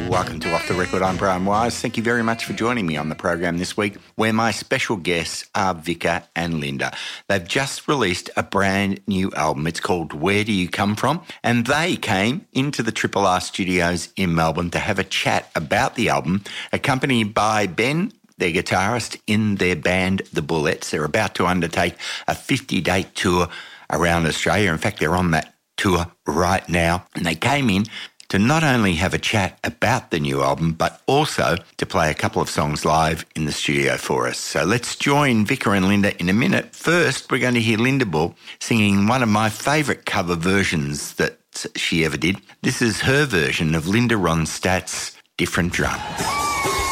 Welcome to Off the Record. I'm Brian Wise. Thank you very much for joining me on the program this week, where my special guests are Vika and Linda. They've just released a brand new album. It's called Where Do You Come From? And they came into the Triple R studios in Melbourne to have a chat about the album, accompanied by Ben, their guitarist, in their band, The Bullets. They're about to undertake a 50-date tour around Australia. In fact, they're on that tour right now. And they came in to not only have a chat about the new album, but also to play a couple of songs live in the studio for us. So let's join Vika and Linda in a minute. First, we're going to hear Linda Bull singing one of my favourite cover versions that she ever did. This is her version of Linda Ronstadt's Different Drum.